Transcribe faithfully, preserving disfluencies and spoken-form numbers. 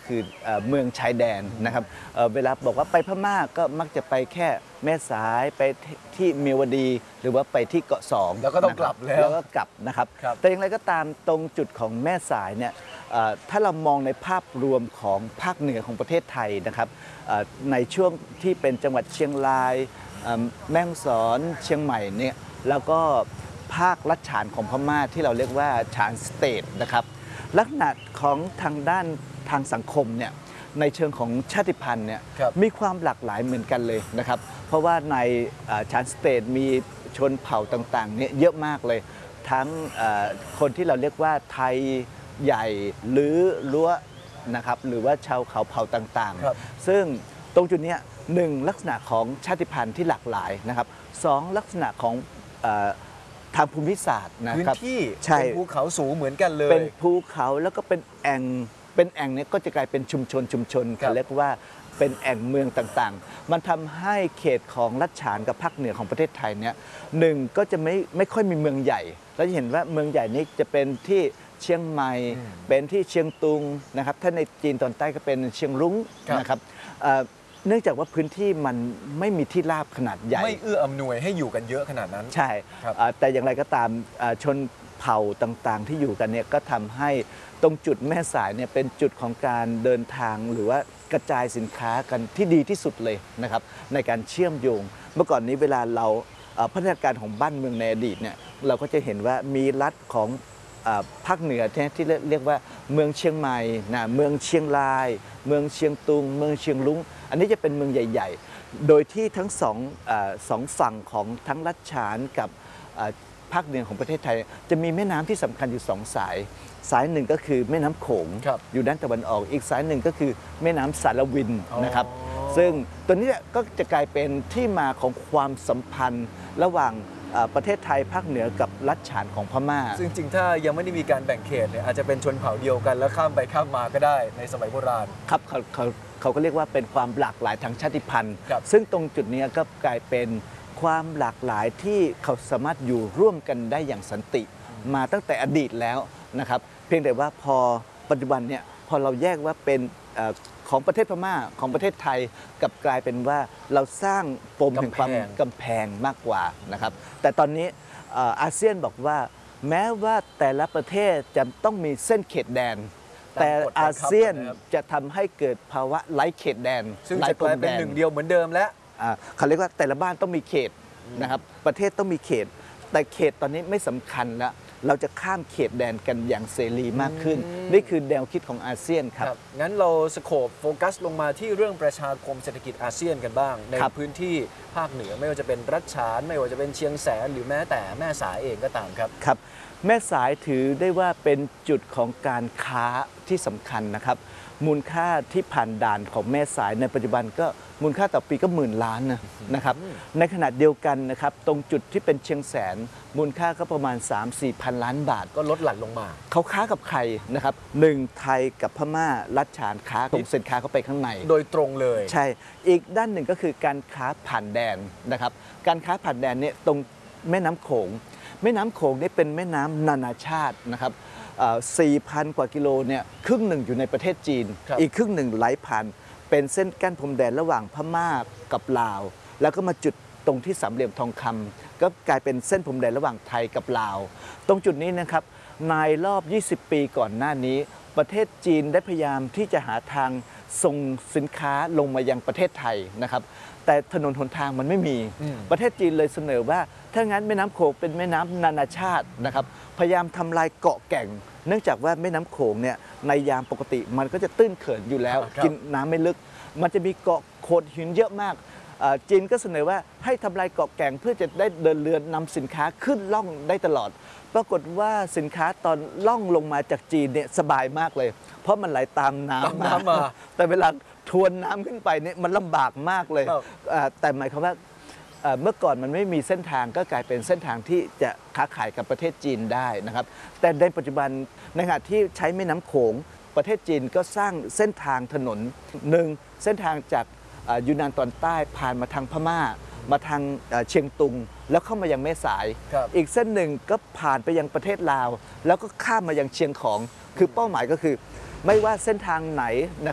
คือเมืองชายแดนนะครับเวลาบอกว่าไปพม่าก็มักจะไปแค่แม่สายไปที่เมียวดีหรือว่าไปที่เกาะสองแล้วก็ต้องกลับแล้วแล้วก็กลับนะครับแต่อย่างไรก็ตามตรงจุดของแม่สายเนี่ยถ้าเรามองในภาพรวมของภาคเหนือของประเทศไทยนะครับในช่วงที่เป็นจังหวัดเชียงรายแม่ฮ่องสอนเชียงใหม่เนี่ยแล้วก็ภาคลัดฉานของพม่าที่เราเรียกว่าฉานสเตทนะครับลักษณะของทางด้านทางสังคมเนี่ยในเชิงของชาติพันธุ์เนี่ยมีความหลากหลายเหมือนกันเลยนะครับเพราะว่าในฉานสเตทมีชนเผ่าต่างๆเนี่ยเยอะมากเลยทั้งคนที่เราเรียกว่าไทยใหญ่หรือรั้วนะครับหรือว่าชาวเขาเผ่าต่างๆซึ่งตรงจุดนี้หนึ่งลักษณะของชาติพันธุ์ที่หลากหลายนะครับสองลักษณะของทางภูมิศาสตร์นะครับพื้นที่เป็นภูเขาสูงเหมือนกันเลยเป็นภูเขาแล้วก็เป็นแอ่งเป็นแอ่งนี้ก็จะกลายเป็นชุมชนชุมชนเขาเรียกว่าเป็นแอ่งเมืองต่างๆมันทำให้เขตของลัดฉานกับภาคเหนือของประเทศไทยเนี่ยหนึ่งก็จะไม่ไม่ค่อยมีเมืองใหญ่แล้วจะเห็นว่าเมืองใหญ่นี้จะเป็นที่เชียงใหม่เป็นที่เชียงตุงนะครับถ้าในจีนตอนใต้ก็เป็นเชียงรุ้งนะครับเนื่องจากว่าพื้นที่มันไม่มีที่ราบขนาดใหญ่ไม่เอื้ออำนวยให้อยู่กันเยอะขนาดนั้นใช่แต่อย่างไรก็ตามชนเผ่าต่างๆที่อยู่กันเนี่ยก็ทำให้ตรงจุดแม่สายเนี่ยเป็นจุดของการเดินทางหรือว่ากระจายสินค้ากันที่ดีที่สุดเลยนะครับในการเชื่อมโยงเมื่อก่อนนี้เวลาเราพัฒนาการของบ้านเมืองในอดีตเนี่ยเราก็จะเห็นว่ามีรัฐของภาคเหนือที่เรียกว่าเมืองเชียงใหม่นะเมืองเชียงราย เมืองเชียงตุงเมืองเชียงรุ้งอันนี้จะเป็นเมืองใหญ่ๆโดยที่ทั้งสองสองฝั่งของทั้งลัดฉานกับภาคเหนือของประเทศไทยจะมีแม่น้ำที่สำคัญอยู่สองสายสายหนึ่งก็คือแม่น้ำโขงอยู่ด้านตะวันออกอีกสายหนึ่งก็คือแม่น้ำสารวินนะครับซึ่งตัวนี้ก็จะกลายเป็นที่มาของความสัมพันธ์ระหว่างประเทศไทยภาคเหนือกับลัดฉานของพม่าซึ่งจริงถ้ายังไม่ได้มีการแบ่งเขตเนี่ยอาจจะเป็นชนเผ่าเดียวกันแล้วข้ามไปข้ามมาก็ได้ในสมัยโบราณครับเขาเขาเขาก็เรียกว่าเป็นความหลากหลายทางชาติพันธุ์ซึ่งตรงจุดนี้ก็กลายเป็นความหลากหลายที่เขาสามารถอยู่ร่วมกันได้อย่างสันติมาตั้งแต่อดีตแล้วนะครับเพียงแต่ว่าพอปัจจุบันเนี่ยพอเราแยกว่าเป็นของประเทศพม่าของประเทศไทยกับกลายเป็นว่าเราสร้างปมแห่งความกำแพงมากกว่านะครับแต่ตอนนี้อาเซียนบอกว่าแม้ว่าแต่ละประเทศจะต้องมีเส้นเขตแดนแต่อาเซียนจะทำให้เกิดภาวะไร้เขตแดนซึ่งจะกลายเป็นหนึ่งเดียวเหมือนเดิมแล้วเขาเรียกว่าแต่ละบ้านต้องมีเขตนะครับประเทศต้องมีเขตแต่เขตตอนนี้ไม่สำคัญแล้วเราจะข้ามเขตแดนกันอย่างเสรีมากขึ้นนี่คือแนวคิดของอาเซียนครับงั้นเราสโคปโฟกัสลงมาที่เรื่องประชาคมเศรษฐกิจอาเซียนกันบ้างในพื้นที่ภาคเหนือไม่ว่าจะเป็นรัชฉานไม่ว่าจะเป็นเชียงแสนหรือแม้แต่แม่สายเองก็ตามครับครับแม่สายถือได้ว่าเป็นจุดของการค้าที่สำคัญนะครับมูลค่าที่ผ่านด่านของแม่สายในปัจจุบันก็มูลค่าต่อปีก็หมื่นล้านนะนะครับในขณะเดียวกันนะครับตรงจุดที่เป็นเชียงแสนมูลค่าก็ประมาณ สามถึงสี่ พันล้านบาทก็ลดหลั่นลงมาเขาค้ากับใครนะครับหนึ่งไทยกับพม่าลัดฉานค้าของสินค้าเข้าไปข้างในโดยตรงเลยใช่อีกด้านหนึ่งก็คือการค้าผ่านแดนนะครับการค้าผ่านแดนเนี่ยตรงแม่น้ำโขงแม่น้ำโขงนี่เป็นแม่น้ำนานาชาตินะครับสี่พัน กว่ากิโลเนี่ยครึ่งหนึ่งอยู่ในประเทศจีนอีกครึ่งหนึ่งไหลผ่านเป็นเส้นกั้นพรมแดนระหว่างพม่ากับลาวแล้วก็มาจุดตรงที่สามเหลี่ยมทองคำก็กลายเป็นเส้นพรมแดนระหว่างไทยกับลาวตรงจุดนี้นะครับในรอบยี่สิบปีก่อนหน้านี้ประเทศจีนได้พยายามที่จะหาทางส่งสินค้าลงมายังประเทศไทยนะครับแต่ถนนหนทางมันไม่มีประเทศจีนเลยเสนอว่าถ้างั้นแม่น้ำโขงเป็นแม่น้ำนานาชาตินะครับพยายามทำลายเกาะแก่งเนื่องจากว่าแม่น้ำโขงเนี่ยในยามปกติมันก็จะตื้นเขินอยู่แล้วกินน้ำไม่ลึกมันจะมีเกาะโขดหินเยอะมากจีนก็เสนอว่าให้ทำลายเกาะแก่งเพื่อจะได้เดินเรือนำสินค้าขึ้นล่องได้ตลอดปรากฏว่าสินค้าตอนล่องลงมาจากจีนเนี่ยสบายมากเลยเพราะมันไหลตามน้ำมาแต่เวลาทวนน้ำขึ้นไปเนี่ยมันลำบากมากเลยแต่หมายความว่าเมื่อก่อนมันไม่มีเส้นทางก็กลายเป็นเส้นทางที่จะค้าขายกับประเทศจีนได้นะครับแต่ในปัจจุบันในขณะที่ใช้แม่น้ำโขงประเทศจีนก็สร้างเส้นทางถนนหนึ่งเส้นทางจากยูนนานตอนใต้ผ่านมาทางพม่ามาทางเชียงตุงแล้วเข้ามายังแม่สายอีกเส้นหนึ่งก็ผ่านไปยังประเทศลาวแล้วก็ข้ามมายังเชียงของคือเป้าหมายก็คือไม่ว่าเส้นทางไหน